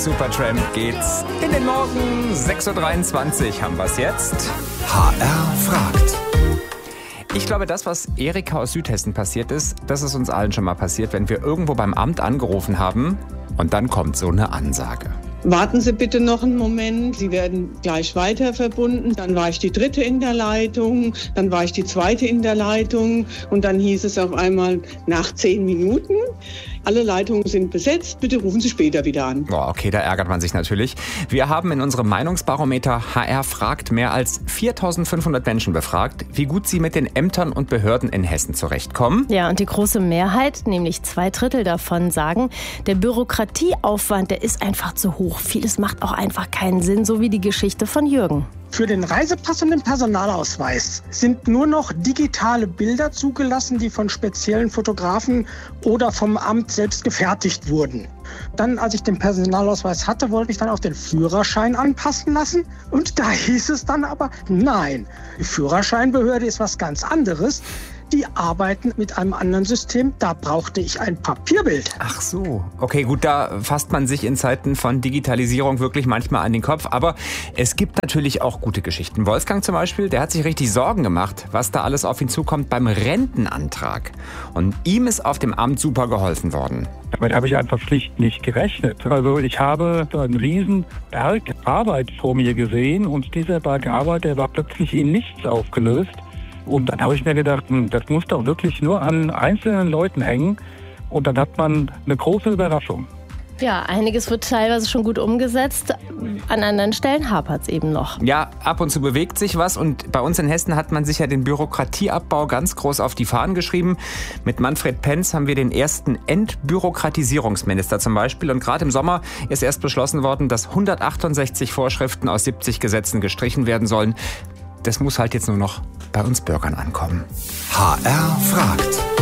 Supertramp geht's in den Morgen. 6.23 Uhr haben wir's jetzt. HR fragt. Ich glaube, das, was Erika aus Südhessen passiert ist, das ist uns allen schon mal passiert, wenn wir irgendwo beim Amt angerufen haben und dann kommt so eine Ansage. Warten Sie bitte noch einen Moment, Sie werden gleich weiter verbunden. Dann war ich die dritte in der Leitung, dann war ich die zweite in der Leitung und dann hieß es auf einmal nach 10 Minuten, alle Leitungen sind besetzt, bitte rufen Sie später wieder an. Oh, okay, da ärgert man sich natürlich. Wir haben in unserem Meinungsbarometer HR fragt mehr als 4.500 Menschen befragt, wie gut sie mit den Ämtern und Behörden in Hessen zurechtkommen. Ja, und die große Mehrheit, nämlich 2/3 davon, sagen, der Bürokratieaufwand, der ist einfach zu hoch. Vieles macht auch einfach keinen Sinn, so wie die Geschichte von Jürgen. Für den Reisepass und den Personalausweis sind nur noch digitale Bilder zugelassen, die von speziellen Fotografen oder vom Amt selbst gefertigt wurden. Dann, als ich den Personalausweis hatte, wollte ich dann auch den Führerschein anpassen lassen. Und da hieß es dann aber, nein, die Führerscheinbehörde ist was ganz anderes. Die arbeiten mit einem anderen System. Da brauchte ich ein Papierbild. Ach so. Okay, gut, da fasst man sich in Zeiten von Digitalisierung wirklich manchmal an den Kopf. Aber es gibt natürlich auch gute Geschichten. Wolfgang zum Beispiel, der hat sich richtig Sorgen gemacht, was da alles auf ihn zukommt beim Rentenantrag. Und ihm ist auf dem Amt super geholfen worden. Damit habe ich einfach schlicht nicht gerechnet. Also ich habe einen riesen Berg Arbeit vor mir gesehen und dieser Berg Arbeit, der war plötzlich in nichts aufgelöst. Und dann habe ich mir gedacht, das muss doch wirklich nur an einzelnen Leuten hängen. Und dann hat man eine große Überraschung. Ja, einiges wird teilweise schon gut umgesetzt. An anderen Stellen hapert es eben noch. Ja, ab und zu bewegt sich was. Und bei uns in Hessen hat man sich ja den Bürokratieabbau ganz groß auf die Fahnen geschrieben. Mit Manfred Penz haben wir den ersten Entbürokratisierungsminister zum Beispiel. Und gerade im Sommer ist erst beschlossen worden, dass 168 Vorschriften aus 70 Gesetzen gestrichen werden sollen. Das muss halt jetzt nur noch bei uns Bürgern ankommen. HR fragt.